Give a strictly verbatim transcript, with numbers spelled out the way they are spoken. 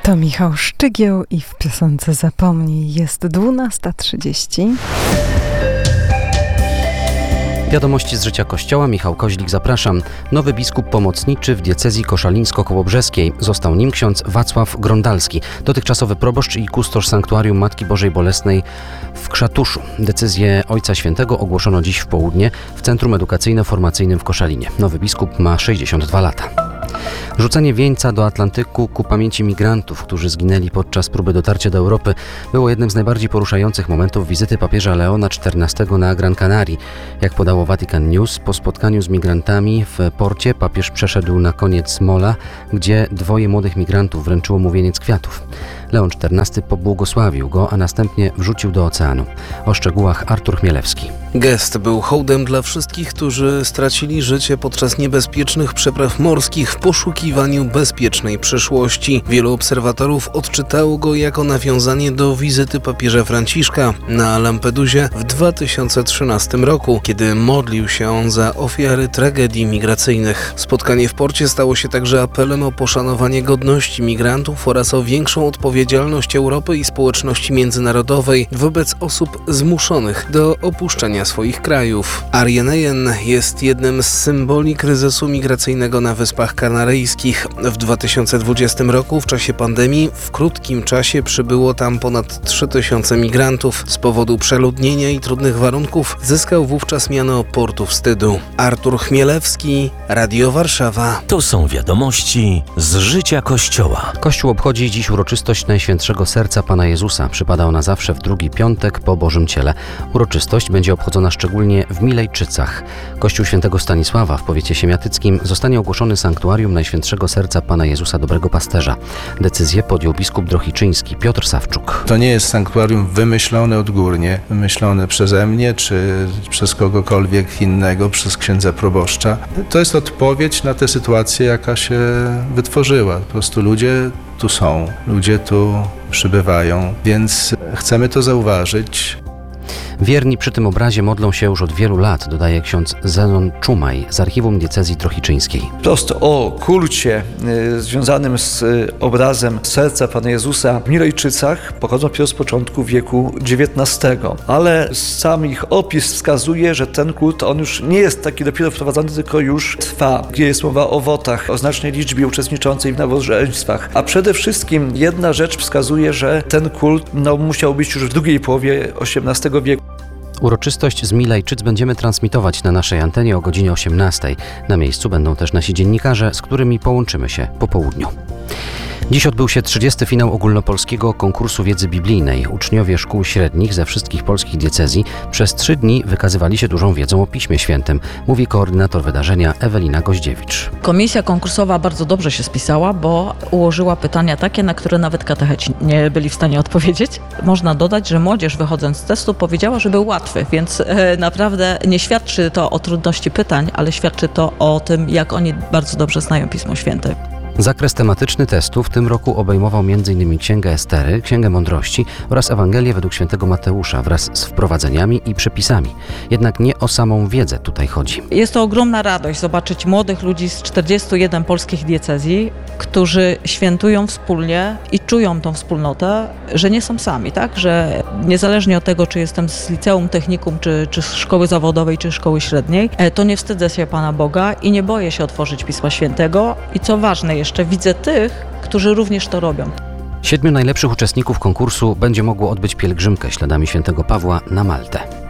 To Michał Szczygieł i w piosence Zapomnij. Jest dwunasta trzydzieści. Wiadomości z życia Kościoła. Michał Koźlik, zapraszam. Nowy biskup pomocniczy w diecezji koszalińsko-kołobrzeskiej. Został nim ksiądz Wacław Grondalski, dotychczasowy proboszcz i kustosz sanktuarium Matki Bożej Bolesnej w Krzatuszu. Decyzję Ojca Świętego ogłoszono dziś w południe w Centrum Edukacyjno-Formacyjnym w Koszalinie. Nowy biskup ma sześćdziesiąt dwa lata. Rzucenie wieńca do Atlantyku ku pamięci migrantów, którzy zginęli podczas próby dotarcia do Europy, było jednym z najbardziej poruszających momentów wizyty papieża Leona czternastego na Gran Canarii. Jak podało Vatican News, po spotkaniu z migrantami w porcie papież przeszedł na koniec mola, gdzie dwoje młodych migrantów wręczyło mu wieniec kwiatów. Leon czternasty pobłogosławił go, a następnie wrzucił do oceanu. O szczegółach Artur Chmielewski. Gest był hołdem dla wszystkich, którzy stracili życie podczas niebezpiecznych przepraw morskich w poszukiwaniu bezpiecznej przyszłości. Wielu obserwatorów odczytało go jako nawiązanie do wizyty papieża Franciszka na Lampedusie w dwa tysiące trzynastym roku, kiedy modlił się za ofiary tragedii migracyjnych. Spotkanie w porcie stało się także apelem o poszanowanie godności migrantów oraz o większą odpowiedzialność Europy i społeczności międzynarodowej wobec osób zmuszonych do opuszczenia swoich krajów. Arjenejen jest jednym z symboli kryzysu migracyjnego na Wyspach Kanaryjskich. W dwa tysiące dwudziestym roku, w czasie pandemii, w krótkim czasie przybyło tam ponad trzy tysiące migrantów. Z powodu przeludnienia i trudnych warunków zyskał wówczas miano portu wstydu. Artur Chmielewski, Radio Warszawa. To są wiadomości z życia Kościoła. Kościół obchodzi dziś uroczystość Najświętszego Serca Pana Jezusa. Przypada ona zawsze w drugi piątek po Bożym Ciele. Uroczystość będzie obchodzona szczególnie w Milejczycach. Kościół Świętego Stanisława w powiecie siemiatyckim zostanie ogłoszony sanktuarium Najświętszego Serca Pana Jezusa Dobrego Pasterza. Decyzję podjął biskup drohiczyński Piotr Sawczuk. To nie jest sanktuarium wymyślone odgórnie, wymyślone przeze mnie czy przez kogokolwiek innego, przez księdza proboszcza. To jest odpowiedź na tę sytuację, jaka się wytworzyła. Po prostu ludzie tu są, ludzie tu przybywają, więc chcemy to zauważyć. Wierni przy tym obrazie modlą się już od wielu lat, dodaje ksiądz Zenon Czumaj z archiwum diecezji trohiczyńskiej. Prosto o kulcie y, związanym z y, obrazem serca Pana Jezusa w Milejczycach pochodzą dopiero z początku wieku dziewiętnastego. Ale sam ich opis wskazuje, że ten kult on już nie jest taki dopiero wprowadzany, tylko już trwa. Gdzie jest mowa o wotach, o znacznej liczbie uczestniczącej w nabożeństwach. A przede wszystkim jedna rzecz wskazuje, że ten kult no, musiał być już w drugiej połowie osiemnastego wieku. Uroczystość z Milejczyc będziemy transmitować na naszej antenie o godzinie osiemnastej. Na miejscu będą też nasi dziennikarze, z którymi połączymy się po południu. Dziś odbył się trzydziesty finał ogólnopolskiego konkursu wiedzy biblijnej. Uczniowie szkół średnich ze wszystkich polskich diecezji przez trzy dni wykazywali się dużą wiedzą o Piśmie Świętym, mówi koordynator wydarzenia Ewelina Goździewicz. Komisja konkursowa bardzo dobrze się spisała, bo ułożyła pytania takie, na które nawet katecheci nie byli w stanie odpowiedzieć. Można dodać, że młodzież wychodząc z testu powiedziała, że był łatwy, więc e, naprawdę nie świadczy to o trudności pytań, ale świadczy to o tym, jak oni bardzo dobrze znają Pismo Święte. Zakres tematyczny testu w tym roku obejmował między innymi Księgę Estery, Księgę Mądrości oraz Ewangelię według świętego Mateusza wraz z wprowadzeniami i przepisami. Jednak nie o samą wiedzę tutaj chodzi. Jest to ogromna radość zobaczyć młodych ludzi z czterdziestu jeden polskich diecezji, którzy świętują wspólnie i czują tą wspólnotę, że nie są sami, tak? Że niezależnie od tego, czy jestem z liceum, technikum, czy, czy z szkoły zawodowej, czy szkoły średniej, to nie wstydzę się Pana Boga i nie boję się otworzyć Pisma Świętego i co ważne jeszcze, Jeszcze widzę tych, którzy również to robią. Siedmiu najlepszych uczestników konkursu będzie mogło odbyć pielgrzymkę śladami świętego Pawła na Maltę.